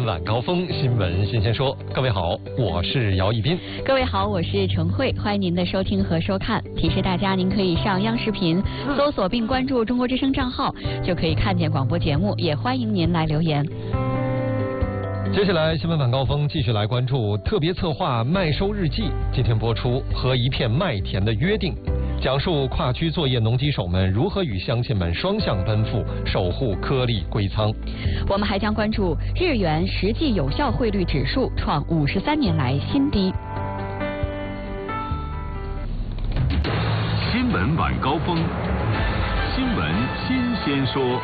闻晚高峰，新闻新鲜说。各位好，我是姚一斌。 各位好，我是程慧，欢迎您的收听和收看。提示大家，您可以上央视频搜索并关注中国之声账号，就可以看见广播节目。也欢迎您来留言。 接下来新闻晚高峰继续来关注特别策划《麦收日记》，今天播出《和一片麦田的约定》，讲述跨区作业农机手们如何与乡亲们双向奔赴，守护颗粒归仓。 我们还将关注日元实际有效汇率指数创53年来新低。 新闻晚高峰，新闻新鲜说。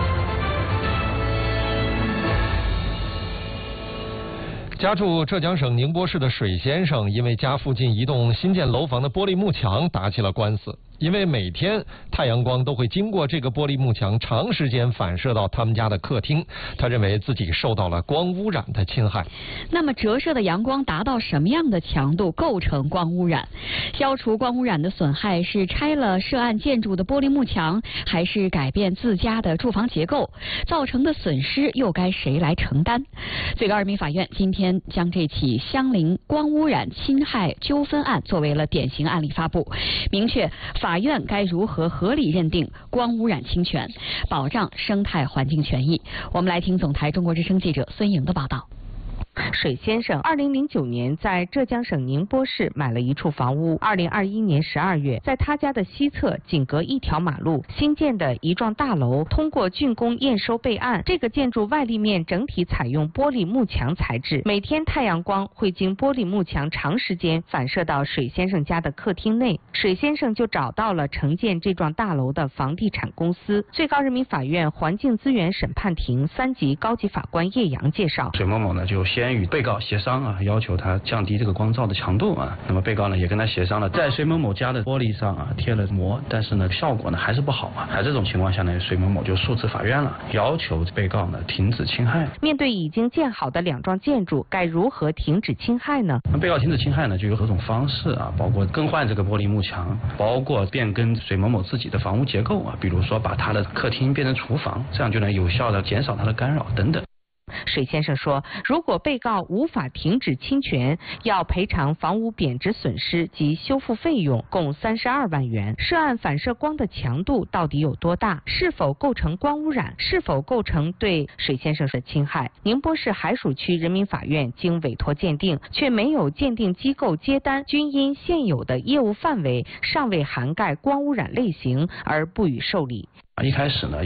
家住浙江省宁波市的水先生，因为家附近一栋新建楼房的玻璃幕墙打起了官司。因为每天太阳光都会经过这个玻璃幕墙，长时间反射到他们家的客厅，他认为自己受到了光污染的侵害。 那么折射的阳光达到什么样的强度构成光污染？消除光污染的损害是拆了涉案建筑的玻璃幕墙，还是改变自家的住房结构？造成的损失又该谁来承担？最高人民法院今天将这起相邻光污染侵害纠纷案作为了典型案例发布，明确法院该如何合理认定光污染侵权，保障生态环境权益。我们来听总台中国之声记者孙莹的报道。 水先生2009年在浙江省宁波市买了一处房屋。2021年12月，在他家的西侧仅隔一条马路新建的一幢大楼通过竣工验收备案。这个建筑外立面整体采用玻璃幕墙材质，每天太阳光会经玻璃幕墙长时间反射到水先生家的客厅内。水先生就找到了承建这幢大楼的房地产公司。最高人民法院环境资源审判庭3级高级法官叶阳介绍， 水某某呢就先与被告协商要求他降低这个光照的强度那么被告呢也跟他协商了，在水某某家的玻璃上贴了膜，但是呢效果呢还是不好在这种情况下呢，水某某就诉至法院了，要求被告呢停止侵害。 面对已经建好的2幢建筑，该如何停止侵害呢？ 那被告停止侵害呢就有多种方式包括更换这个玻璃幕墙，包括变更水某某自己的房屋结构比如说把他的客厅变成厨房，这样就能有效的减少他的干扰等等。 水先生说，如果被告无法停止侵权，要赔偿房屋贬值损失及修复费用共32万元。涉案反射光的强度到底有多大？是否构成光污染？是否构成对水先生的侵害？宁波市海曙区人民法院经委托鉴定，却没有鉴定机构接单，均因现有的业务范围尚未涵盖光污染类型而不予受理。 一开始呢，